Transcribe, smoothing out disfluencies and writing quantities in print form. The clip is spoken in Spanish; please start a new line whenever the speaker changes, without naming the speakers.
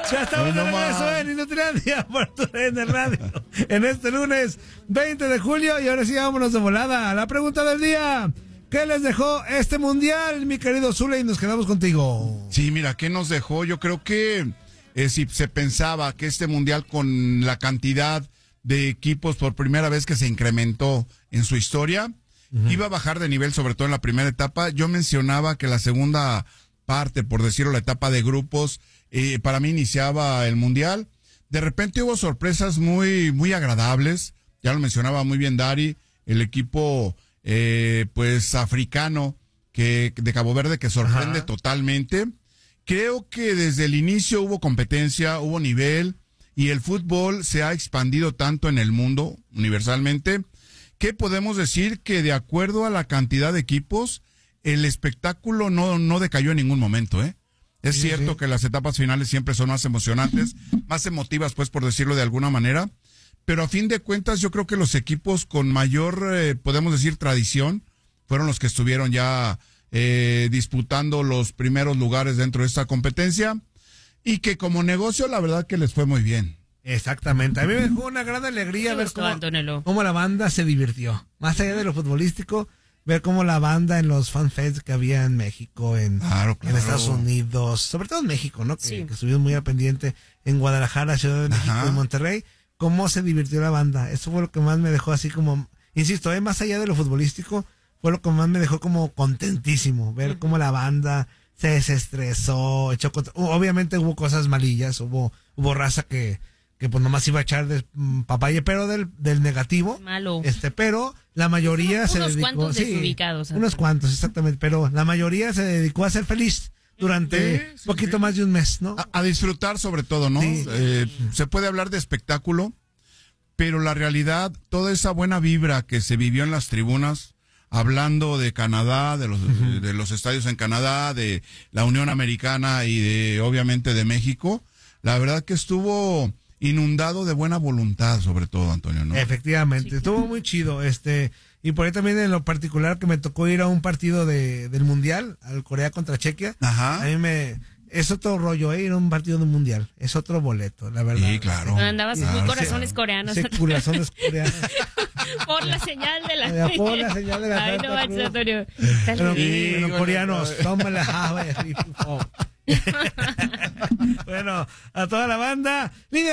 Ya estamos de regreso en Inutilandia por tu DN Radio. En este lunes 20 de julio. Y ahora sí, vámonos de volada a la pregunta del día. ¿Qué les dejó este mundial, mi querido Zule? Y nos quedamos contigo.
Sí, mira, ¿qué nos dejó? Yo creo que si se pensaba que este mundial, con la cantidad de equipos por primera vez que se incrementó en su historia, iba a bajar de nivel, sobre todo en la primera etapa. Yo mencionaba que la segunda parte, por decirlo, la etapa de grupos, para mí iniciaba el mundial. De repente hubo sorpresas muy, muy agradables. Ya lo mencionaba muy bien Dari, el equipo pues africano de Cabo Verde, que sorprende totalmente. Creo que desde el inicio hubo competencia, hubo nivel, y el fútbol se ha expandido tanto en el mundo, universalmente, que podemos decir que de acuerdo a la cantidad de equipos, el espectáculo no decayó en ningún momento, ¿eh? Es cierto que las etapas finales siempre son más emocionantes, más emotivas, pues, por decirlo de alguna manera, pero a fin de cuentas yo creo que los equipos con mayor, podemos decir, tradición, fueron los que estuvieron ya disputando los primeros lugares dentro de esta competencia, y que como negocio la verdad que les fue muy bien.
Exactamente, a mí me dejó una gran alegría ver cómo la banda se divirtió, más allá de lo futbolístico, ver cómo la banda en los fanfests que había en México, en Estados Unidos, sobre todo en México, ¿no? Que estuvimos muy al pendiente, en Guadalajara, Ciudad de México y Monterrey, cómo se divirtió la banda. Eso fue lo que más me dejó así como, insisto, más allá de lo futbolístico, fue lo que más me dejó como contentísimo, ver cómo la banda se desestresó, obviamente hubo cosas malillas, hubo raza que pues nomás iba a echar de papaya, pero del negativo.
Malo.
Pero la mayoría se dedicó.
Unos cuantos desubicados.
Unos cuantos, exactamente, pero la mayoría se dedicó a ser feliz durante poquito más de un mes, ¿no?
A disfrutar sobre todo, ¿no?
Sí.
Se puede hablar de espectáculo, pero la realidad, toda esa buena vibra que se vivió en las tribunas, hablando de Canadá, de los estadios en Canadá, de la Unión Americana y obviamente de México, la verdad que estuvo inundado de buena voluntad, sobre todo, Antonio, ¿no?
Efectivamente, estuvo muy chido, y por ahí también en lo particular que me tocó ir a un partido del Mundial, al Corea contra Chequia. A mí es otro rollo, ir a un partido del Mundial, es otro boleto, la verdad.
Sí, claro.
Andabas muy corazones coreanos.
Sí, corazones coreanos.
Por la señal de la
Por la señal de la
Ay, no manches, Antonio.
Pero coreanos, tómala. Bueno, a toda la banda.